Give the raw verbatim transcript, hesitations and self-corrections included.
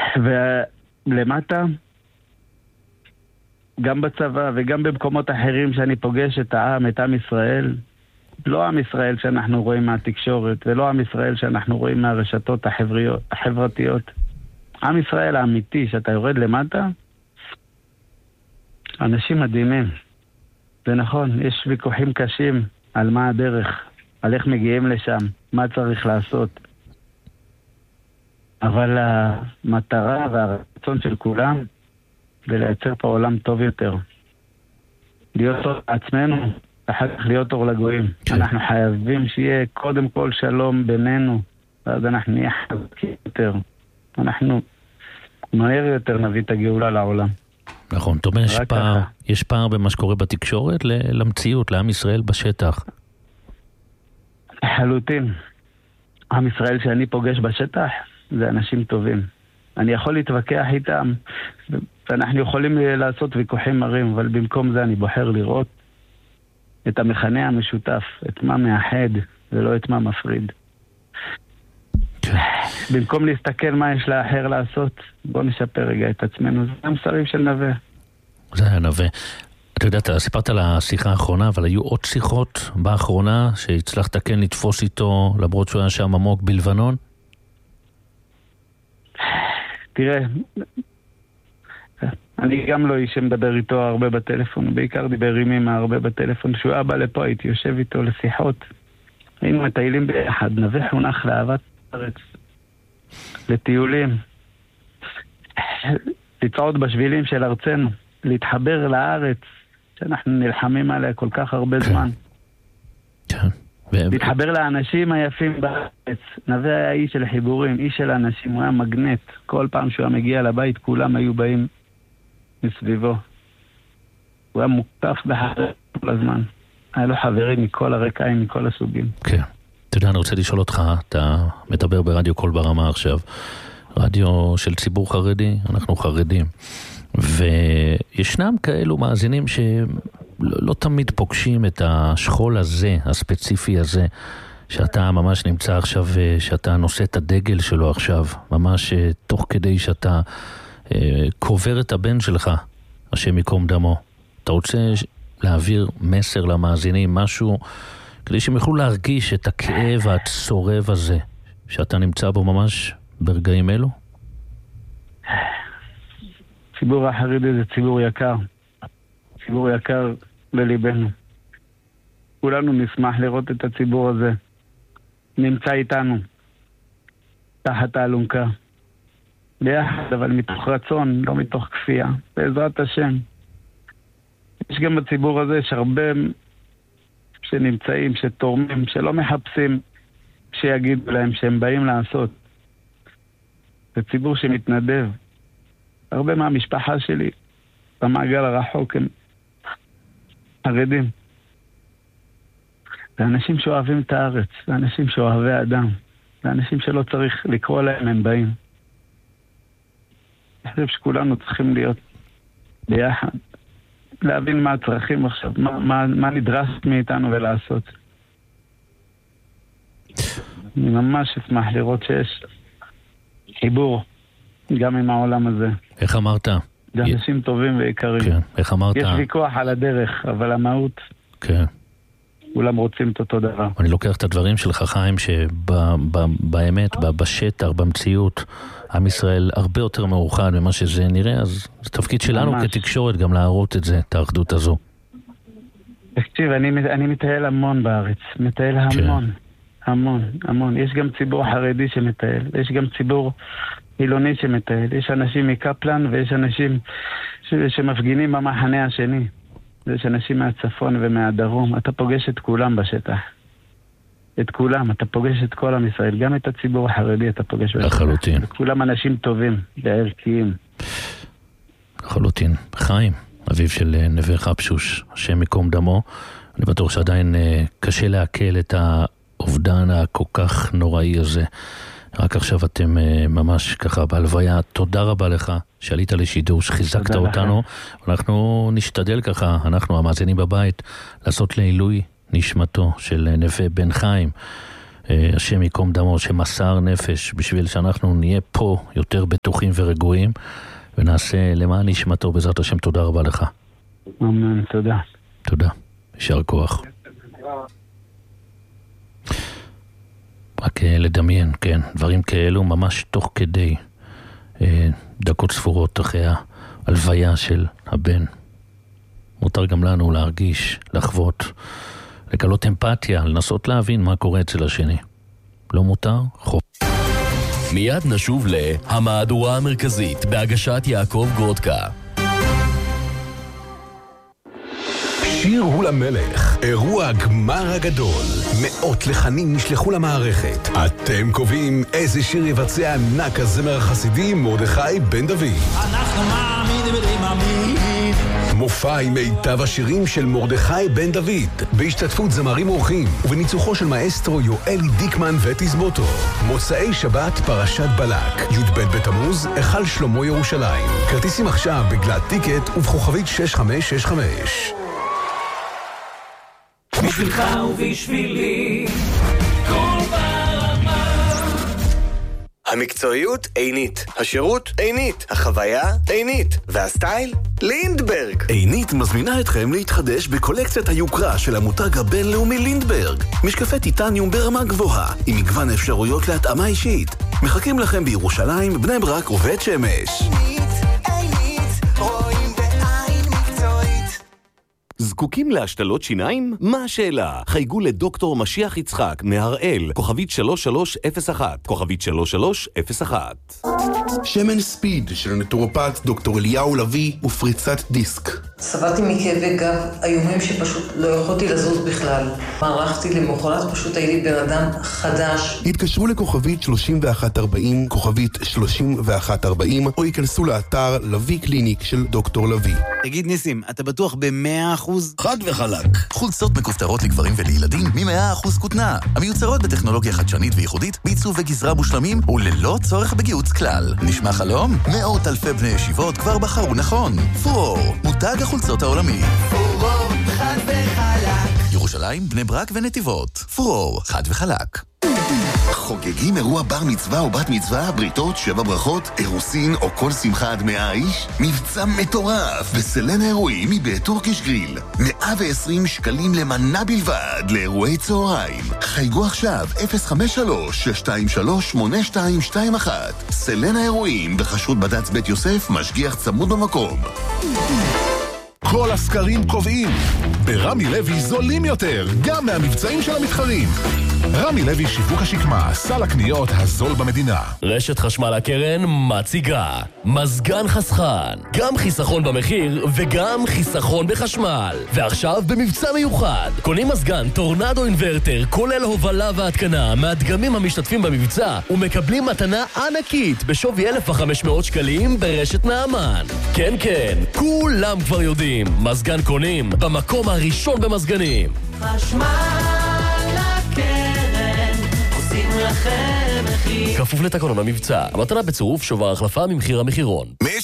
ולמטה, גם בצבא וגם במקומות אחרים שאני פוגש את העם, את עם ישראל, לא עם ישראל שאנחנו רואים מהתקשורת, ולא עם ישראל שאנחנו רואים מהרשתות החבריות, החברתיות. עם ישראל האמיתי, שאתה יורד למטה, אנשים מדהימים. זה נכון, יש ויכוחים קשים על מה הדרך, על איך מגיעים לשם, מה צריך לעשות. אבל המטרה והרצון של כולם זה לייצר פה עולם טוב יותר. להיות אור לעצמנו, אחר כך להיות אור לגויים. אנחנו חייבים שיהיה קודם כל שלום בינינו, ואז אנחנו נהיה חזקים יותר. אנחנו מהר יותר נביא את הגאולה לעולם. נכון, זאת אומרת, יש פער, יש פער במה שקורה בתקשורת למציאות, לעם ישראל בשטח. חלוטין. עם ישראל שאני פוגש בשטח, זה אנשים טובים. אני יכול להתווכח איתם, ואנחנו יכולים לעשות ויכוחים מרים, אבל במקום זה אני בוחר לראות את המכנה המשותף, את מה מאחד ולא את מה מפריד. במקום להסתכל מה יש לאחר לעשות, בוא נשפר רגע את עצמנו. זה המסרים של נווה. זה היה נווה. אתה יודע, אתה סיפרת על השיחה האחרונה, אבל היו עוד שיחות באחרונה שהצלחת כן לתפוס איתו, למרות שהוא היה שם עמוק בלבנון? תראה, אני גם לא איש שמדבר איתו הרבה בטלפון, בעיקר דיבר עם אמא הרבה בטלפון. שהוא היה בא לפה, הייתי יושב איתו לשיחות. היינו מטיילים ביחד, נווה חונך לאהבת הארץ, לטיולים, לצעוד בשבילים של ארצנו, להתחבר לארץ שאנחנו נלחמים עליה כל כך הרבה זמן. להתחבר לאנשים היפים בארץ. נווה היה איש של חיבורים, איש של אנשים, הוא היה מגנט. כל פעם שהוא מגיע לבית כולם היו באים מסביבו. הוא היה מוקטף בחבר כל הזמן. היה לו חברים מכל הרקעים, מכל הסוגים. כן. אתה יודע, אני רוצה לשאול אותך, אתה מדבר ברדיו קול ברמה עכשיו, רדיו של ציבור חרדי, אנחנו חרדים, וישנם כאלו מאזינים שלא לא תמיד פוגשים את השכול הזה, הספציפי הזה, שאתה ממש נמצא עכשיו, שאתה נושא את הדגל שלו עכשיו, ממש תוך כדי שאתה קובר את הבן שלך, השם יקום דמו. אתה רוצה להעביר מסר למאזינים, משהו, כדי שהם יוכלו להרגיש את הכאב הצורב הזה, שאתה נמצא בו ממש ברגעים אלו? ציבור החרדי זה ציבור יקר. ציבור יקר לליבנו. כולנו נשמח לראות את הציבור הזה. נמצא איתנו. תחת האלונקה. ביחד, אבל מתוך רצון, לא מתוך כפייה. בעזרת השם. יש גם בציבור הזה יש הרבה שנמצאים, שתורמים, שלא מחפשים שיגידו להם שהם באים לעשות. זה ציבור שמתנדב. הרבה מהמשפחה שלי במעגל הרחוק הם חרדים. זה אנשים שאוהבים את הארץ, זה אנשים שאוהבי אדם, זה אנשים שלא צריך לקרוא להם, הם באים. אני חושב שכולנו צריכים להיות ביחד, להבין מה הצרכים עכשיו, מה, מה, מה נדרש מאיתנו ולעשות. אני ממש אשמח לראות שיש חיבור גם עם העולם הזה. איך אמרת? זה אנשים י... טובים ויקרים. כן, איך אמרת? יש ויכוח על הדרך, אבל המהות, כן. כולם רוצים את אותו דבר. אני לוקח את הדברים שלך, חיים, שבאמת, בשטח, במציאות, עם ישראל הרבה יותר מאוחד ממה שזה נראה, אז זה תפקיד שלנו ממש. כתקשורת גם להראות את זה, את האחדות הזו. תקשיב, אני, אני מטייל המון בארץ, מטייל המון, כן. המון, המון. יש גם ציבור חרדי שמטייל, יש גם ציבור חילוני שמטייל, יש אנשים מקפלן ויש אנשים ש, שמפגינים במחנה השני. יש אנשים מהצפון ומהדרום, אתה פוגש את כולם בשטח. את כולם, אתה פוגש את כל עם ישראל, גם את הציבור החרדי אתה פוגש בשטח. לחלוטין. כולם אנשים טובים, וערכיים. לחלוטין. חיים, אביו של נווה חפשוש, השם יקום דמו, אני בטוח שעדיין קשה לעכל את האובדן הכל כך נוראי הזה. רק עכשיו אתם ממש ככה בהלוויה. תודה רבה לך שעלית לשידור, שחיזקת אותנו. אנחנו נשתדל ככה, אנחנו המאזינים בבית, לעשות לעילוי נשמתו של נווה בן חיים, השם יקום דמו, שמסר נפש בשביל שאנחנו נהיה פה יותר בטוחים ורגועים, ונעשה למען נשמתו בעזרת השם. תודה רבה לך. אמן, תודה. תודה, יישר כוח. רק לדמיין, כן, דברים כאלו ממש תוך כדי אה, דקות ספורות אחרי ההלוויה של הבן. מותר גם לנו להרגיש, לחוות, לגלות אמפתיה, לנסות להבין מה קורה אצל השני. לא מותר? חוב. מיד נשוב להמהדורה המרכזית בהגשת יעקב גרודקה. שיר הוא למלך, אירוע הגמר הגדול. מאות לחנים נשלחו למערכת. אתם קובעים איזה שיר יבצע ענק הזמר החסידי מרדכי בן דוד. אנחנו מאמינים ומאמינים. מופע עם מיטב השירים של מרדכי בן דוד, בהשתתפות זמרים אורחים ובניצוחו של מאסטרו יואלי דיקמן ותזמורתו. מוצאי שבת פרשת בלק, י"ב בתמוז, היכל שלמה ירושלים. כרטיסים עכשיו בגלת טיקט ובכוכבית שש חמש שש חמש. בשבילך ובשבילי כל ברמה. המקצועיות עינית, השירות עינית, החוויה עינית, והסטייל לינדברג. עינית מזמינה אתכם להתחדש בקולקציית היוקרה של המותג הבינלאומי לינדברג. משקפי טיטניום ברמה גבוהה, עם מגוון אפשרויות להתאמה אישית. מחכים לכם בירושלים, בני ברק ובית שמש. עינית, עינית, רואים בעין מקצועית. זקוקים להשתלות שיניים? מה השאלה? חייגו לדוקטור משיח יצחק מהראל, כוכבית שלוש שלוש אפס אחת, כוכבית שלוש שלוש אפס אחת. שמן ספיד של נטורופט דוקטור אליהו לוי ופריצת דיסק. סבלתי מכאבי גב איומים שפשוט לא יכולתי לזוז בכלל. מערכתי למחרת, פשוט הייתי בן אדם חדש. התקשרו לכוכבית שלושים ואחת ארבעים, כוכבית שלושים ואחת ארבעים, או ייכנסו לאתר לוי קליניק של דוקטור לוי. תגיד ניסים, אתה בטוח ב-מאה אחוז? חד וחלק. חולצות מכופתרות לגברים ולילדים מ-מאה אחוז כותנה. המיוצרות בטכנולוגיה חדשנית וייחודית, בעיצוב וגזרה מושלמים וללא צורך בגיוץ כלל. נשמע חלום? מאות אלפי בני ישיבות כבר בחרו נכון. פורור, מותג החולצות העולמי. פורור, חד וחלק. ירושלים, בני ברק ונתיבות. פורור, חד וחלק. חוגגים אירוע בר מצווה או בת מצווה, בריתות, שבע ברכות, אירוסין או כל שמחה עד מאה איש? מבצע מטורף בסלן האירועים מבית טורקיש גריל. מאה ועשרים שקלים למנה בלבד לאירועי צהריים. חייגו עכשיו אפס חמש שלוש שש שתיים שלוש שמונה שתיים שתיים אחת. סלן האירועים בחשרות בד"ץ בית יוסף, משגיח צמוד במקום. כל הסקרים קובעים, ברמי לוי זולים יותר, גם מהמבצעים של המתחרים. רמי לוי שיווק השקמה, סל הקניות הזול במדינה. רשת חשמל הקרן מציגה מזגן חסכן, גם חיסכון במחיר וגם חיסכון בחשמל. ועכשיו במבצע מיוחד, קונים מזגן טורנדו אינברטר כולל הובלה והתקנה מהדגמים המשתתפים במבצע ומקבלים מתנה ענקית בשווי אלף וחמש מאות שקלים ברשת נעמן. כן כן, כולם כבר יודעים, מזגן קונים במקום הראשון במזגנים. חשמל הקרן עושים לכם מחיר. כפוף לתקנון המבצע, המטרה בצירוף שובר החלפה ממחיר המחירון.